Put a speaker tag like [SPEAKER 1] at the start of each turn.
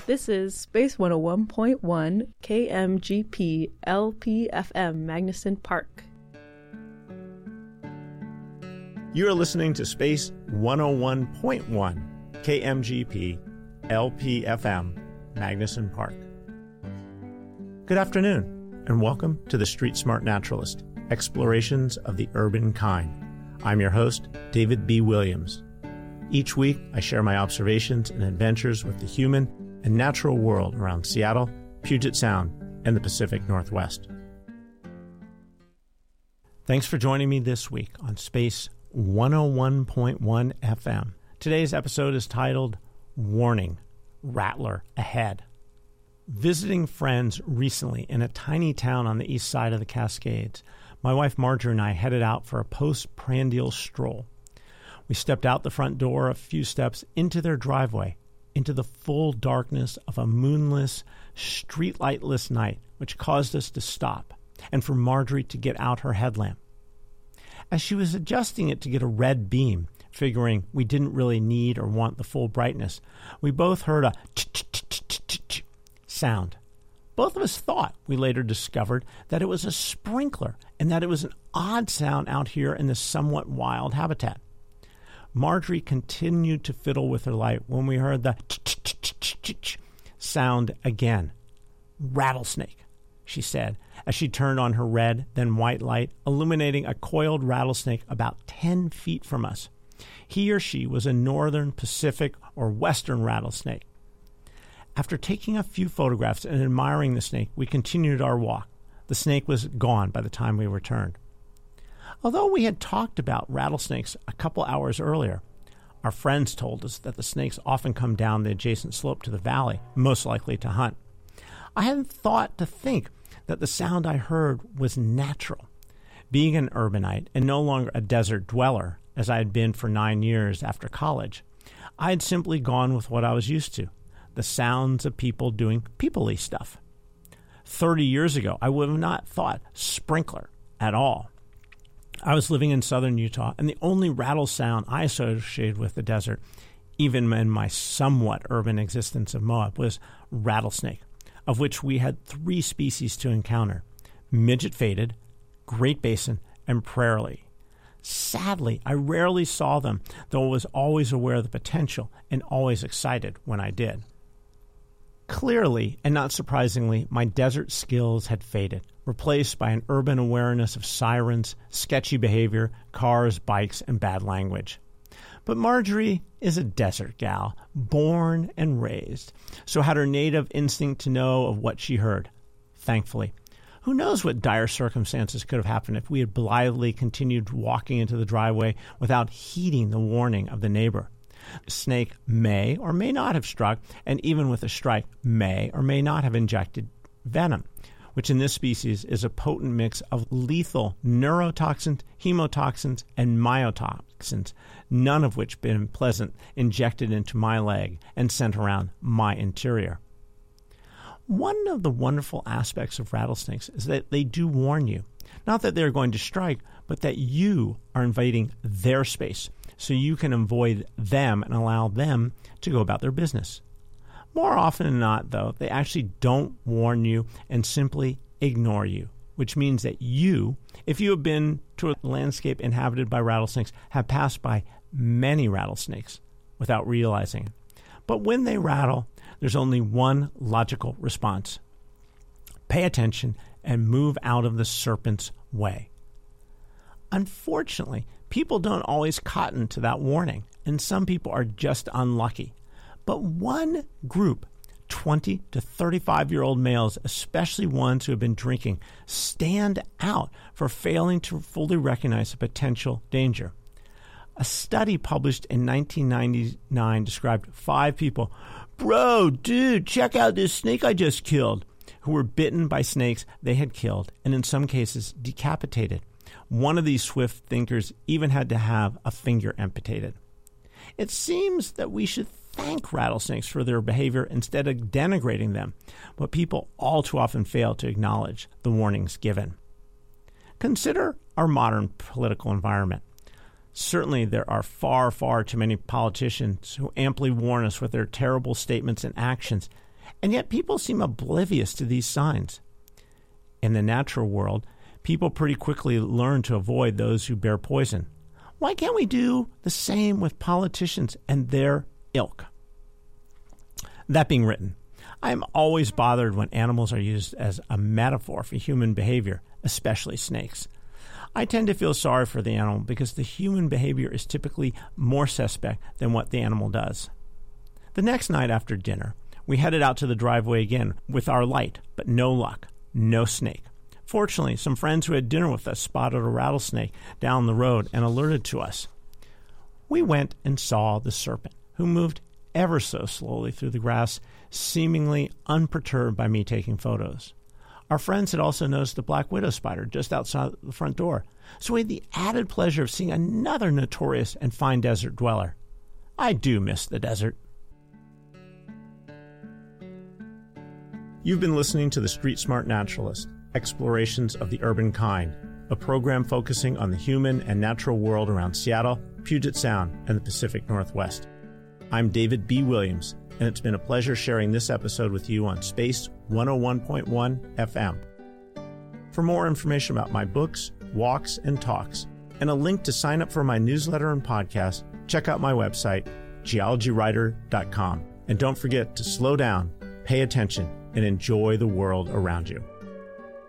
[SPEAKER 1] This is Space 101.1 KMGP LPFM Magnuson Park.
[SPEAKER 2] You are listening to Space 101.1 KMGP LPFM Magnuson Park. Good afternoon, and welcome to the Street Smart Naturalist, Explorations of the Urban Kind. I'm your host, David B. Williams. Each week, I share my observations and adventures with the human and natural world around Seattle, Puget Sound, and the Pacific Northwest. Thanks for joining me this week on Space 101.1 FM. Today's episode is titled, Warning, Rattler Ahead. Visiting friends recently in a tiny town on the east side of the Cascades, my wife Marjorie and I headed out for a post-prandial stroll. We stepped out the front door a few steps into their driveway, into the full darkness of a moonless, streetlightless night, which caused us to stop, and for Marjorie to get out her headlamp. As she was adjusting it to get a red beam, figuring we didn't really need or want the full brightness, we both heard a ch-ch-ch-ch-ch sound. Both of us thought, we later discovered, that it was a sprinkler and that it was an odd sound out here in this somewhat wild habitat. Marjorie continued to fiddle with her light when we heard the ch-ch-ch-ch-ch sound again. Rattlesnake, she said, as she turned on her red, then white light, illuminating a coiled rattlesnake about 10 feet from us. He or she was a northern, Pacific, or western rattlesnake. After taking a few photographs and admiring the snake, we continued our walk. The snake was gone by the time we returned. Although we had talked about rattlesnakes a couple hours earlier, our friends told us that the snakes often come down the adjacent slope to the valley, most likely to hunt. I hadn't thought to think that the sound I heard was natural. Being an urbanite and no longer a desert dweller, as I had been for 9 years after college, I had simply gone with what I was used to, the sounds of people doing people-y stuff. 30 years ago, I would have not thought sprinkler at all. I was living in southern Utah, and the only rattle sound I associated with the desert, even in my somewhat urban existence of Moab, was rattlesnake, of which we had 3 species to encounter: midget-faded, Great Basin, and prairie. Sadly, I rarely saw them, though I was always aware of the potential and always excited when I did. Clearly, and not surprisingly, my desert skills had faded, replaced by an urban awareness of sirens, sketchy behavior, cars, bikes, and bad language. But Marjorie is a desert gal, born and raised, so had her native instinct to know of what she heard. Thankfully. Who knows what dire circumstances could have happened if we had blithely continued walking into the driveway without heeding the warning of the neighbor. The snake may or may not have struck, and even with a strike, may or may not have injected venom, which in this species is a potent mix of lethal neurotoxins, hemotoxins, and myotoxins, none of which been pleasant, injected into my leg and sent around my interior. One of the wonderful aspects of rattlesnakes is that they do warn you, not that they're going to strike, but that you are invading their space, so you can avoid them and allow them to go about their business. More often than not, though, they actually don't warn you and simply ignore you, which means that you, if you have been to a landscape inhabited by rattlesnakes, have passed by many rattlesnakes without realizing it. But when they rattle, there's only one logical response. Pay attention and move out of the serpent's way. Unfortunately, people don't always cotton to that warning, and some people are just unlucky. But one group, 20 to 35-year-old males, especially ones who have been drinking, stand out for failing to fully recognize the potential danger. A study published in 1999 described 5 people, "Bro, dude, check out this snake I just killed," who were bitten by snakes they had killed, and in some cases decapitated. One of these swift thinkers even had to have a finger amputated. It seems that we should thank rattlesnakes for their behavior instead of denigrating them, but people all too often fail to acknowledge the warnings given. Consider our modern political environment. Certainly, there are far, far too many politicians who amply warn us with their terrible statements and actions, And yet people seem oblivious to these signs. In the natural world, people pretty quickly learn to avoid those who bear poison. Why can't we do the same with politicians and their ilk? That being written, I am always bothered when animals are used as a metaphor for human behavior, especially snakes. I tend to feel sorry for the animal because the human behavior is typically more suspect than what the animal does. The next night after dinner, we headed out to the driveway again with our light, but no luck, no snake. Fortunately, some friends who had dinner with us spotted a rattlesnake down the road and alerted to us. We went and saw the serpent, who moved ever so slowly through the grass, seemingly unperturbed by me taking photos. Our friends had also noticed the black widow spider just outside the front door, so we had the added pleasure of seeing another notorious and fine desert dweller. I do miss the desert. You've been listening to The Street Smart Naturalist, Explorations of the Urban Kind, a program focusing on the human and natural world around Seattle, Puget Sound, and the Pacific Northwest. I'm David B. Williams, and it's been a pleasure sharing this episode with you on Space 101.1 FM. For more information about my books, walks, and talks, and a link to sign up for my newsletter and podcast, check out my website, geologywriter.com. And don't forget to slow down, pay attention, and enjoy the world around you.